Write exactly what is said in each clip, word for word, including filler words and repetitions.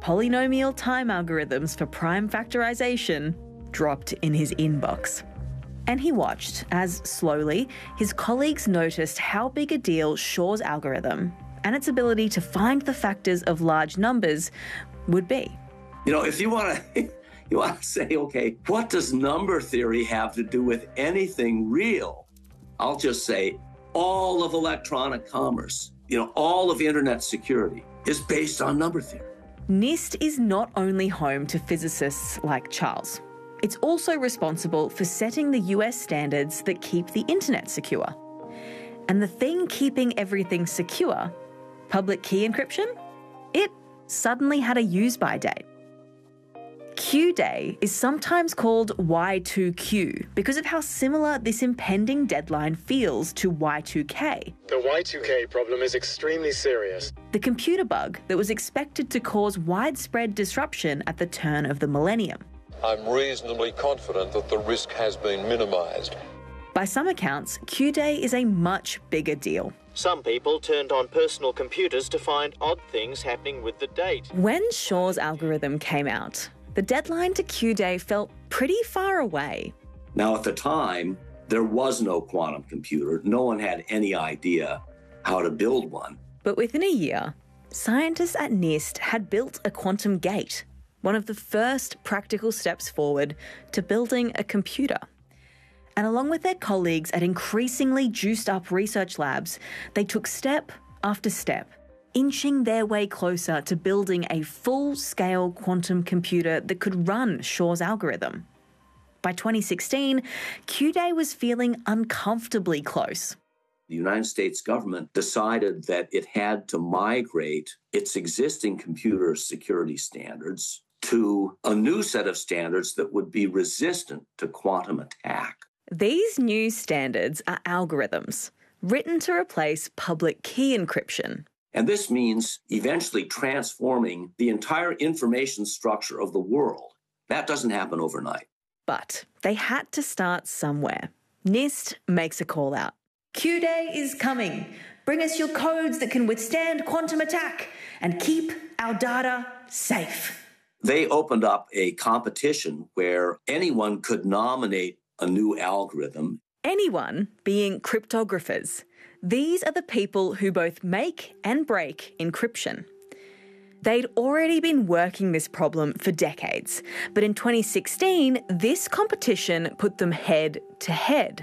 polynomial time algorithms for prime factorization dropped in his inbox. And he watched as, slowly, his colleagues noticed how big a deal Shor's algorithm and its ability to find the factors of large numbers would be. You know, if you want to you want to say, okay, what does number theory have to do with anything real? I'll just say all of electronic commerce, you know, all of internet security is based on number theory. NIST is not only home to physicists like Charles. It's also responsible for setting the U S standards that keep the internet secure. And the thing keeping everything secure, public key encryption, it suddenly had a use-by date. Q-Day is sometimes called Y two Q because of how similar this impending deadline feels to Y two K. The Y two K problem is extremely serious. The computer bug that was expected to cause widespread disruption at the turn of the millennium. I'm reasonably confident that the risk has been minimised. By some accounts, Q-Day is a much bigger deal. Some people turned on personal computers to find odd things happening with the date. When Shor's algorithm came out, the deadline to Q-Day felt pretty far away. Now, at the time, there was no quantum computer. No one had any idea how to build one. But within a year, scientists at NIST had built a quantum gate, one of the first practical steps forward to building a computer. And along with their colleagues at increasingly juiced-up research labs, they took step after step, inching their way closer to building a full-scale quantum computer that could run Shor's algorithm. By twenty sixteen, Q-Day was feeling uncomfortably close. The United States government decided that it had to migrate its existing computer security standards to a new set of standards that would be resistant to quantum attack. These new standards are algorithms, written to replace public key encryption. And this means eventually transforming the entire information structure of the world. That doesn't happen overnight. But they had to start somewhere. NIST makes a call out. Q-Day is coming. Bring us your codes that can withstand quantum attack and keep our data safe. They opened up a competition where anyone could nominate a new algorithm. Anyone being cryptographers. These are the people who both make and break encryption. They'd already been working this problem for decades, but in twenty sixteen, this competition put them head to head.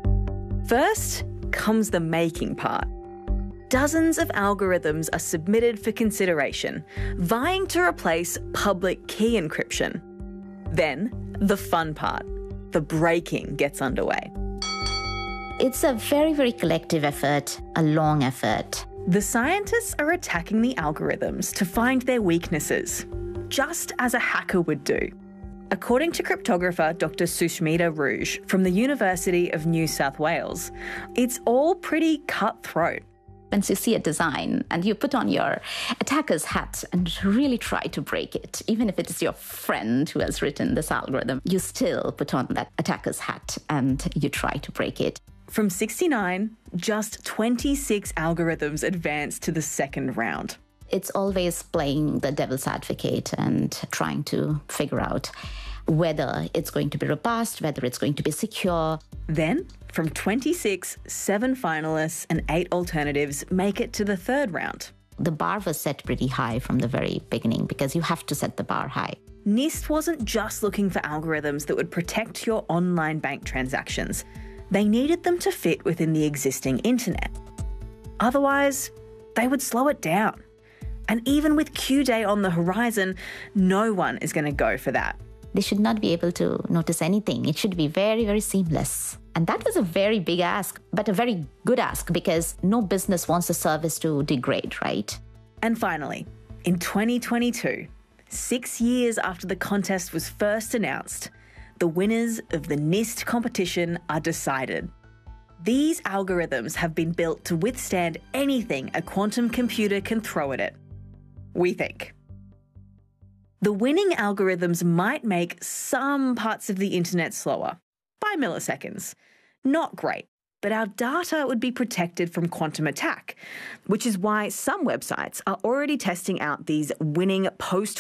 First comes the making part. Dozens of algorithms are submitted for consideration, vying to replace public key encryption. Then, the fun part. The breaking gets underway. It's a very, very collective effort, a long effort. The scientists are attacking the algorithms to find their weaknesses, just as a hacker would do. According to cryptographer Doctor Sushmita Rouge from the University of New South Wales, it's all pretty cutthroat. Once you see a design and you put on your attacker's hat and really try to break it, even if it is your friend who has written this algorithm, you still put on that attacker's hat and you try to break it. From sixty-nine, just twenty-six algorithms advanced to the second round. It's always playing the devil's advocate and trying to figure out whether it's going to be robust, whether it's going to be secure. Then, from twenty-six, seven finalists and eight alternatives make it to the third round. The bar was set pretty high from the very beginning because you have to set the bar high. NIST wasn't just looking for algorithms that would protect your online bank transactions. They needed them to fit within the existing internet. Otherwise, they would slow it down. And even with Q-Day on the horizon, no one is going to go for that. They should not be able to notice anything. It should be very, very seamless. And that was a very big ask, but a very good ask because no business wants a service to degrade, right? And finally, in twenty twenty-two, six years after the contest was first announced, the winners of the NIST competition are decided. These algorithms have been built to withstand anything a quantum computer can throw at it. We think. The winning algorithms might make some parts of the internet slower, by milliseconds. Not great, but our data would be protected from quantum attack, which is why some websites are already testing out these winning post